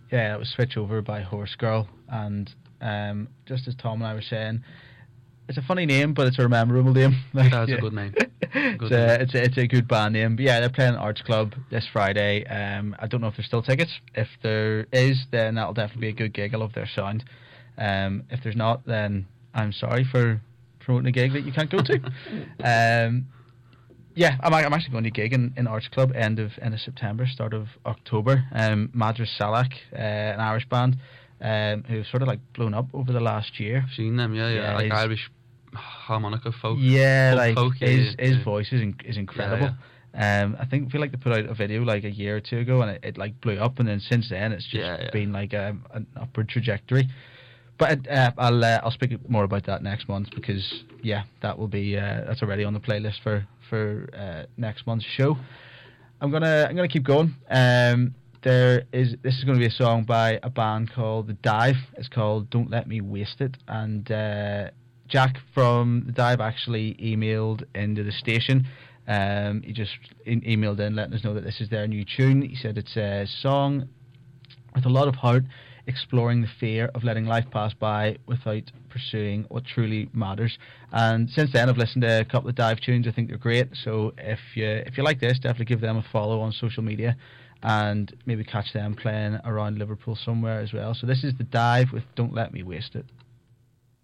Yeah, it was Switch Over by Horse Girl, and just as Tom and I were saying, it's a funny name, but it's a memorable name. Like, That's a good name. Good name. It's a good band name. But yeah, they're playing Arts Club this Friday. I don't know if there's still tickets. If there is, then that'll definitely be a good gig. I love their sound. If there's not, then I'm sorry for promoting a gig that you can't go to. Yeah, I'm actually going to a gig in Arts Club end of September, start of October. Madras Salak, an Irish band, who've sort of like blown up over the last year. I've seen them, yeah. Like Irish harmonica folk. Yeah, like folk, his voice is incredible. I feel like they put out a video like a year or two ago, and it like blew up, and then since then it's just been like an upward trajectory. But I'll speak more about that next month, because that will be that's already on the playlist for next month's show. I'm gonna keep going. This is going to be a song by a band called The Dive. It's called Don't Let Me Waste It, and Jack from The Dive actually emailed into the station. He just emailed in letting us know that this is their new tune. He said it's a song with a lot of heart, exploring the fear of letting life pass by without pursuing what truly matters. And since then I've listened to a couple of Dive tunes. I think they're great, so if you like this, definitely give them a follow on social media and maybe catch them playing around Liverpool somewhere as well. So this is The Dive with Don't Let Me Waste It.